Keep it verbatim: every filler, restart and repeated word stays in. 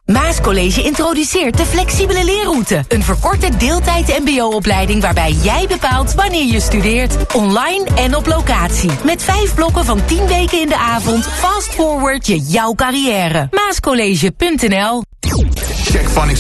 Maascollege introduceert de flexibele leerroute. Een verkorte deeltijd mbo-opleiding waarbij jij bepaalt wanneer je studeert. Online en op locatie. Met vijf blokken van tien weken in de avond. Fast forward je jouw carrière. Maascollege punt n l. Check Phonics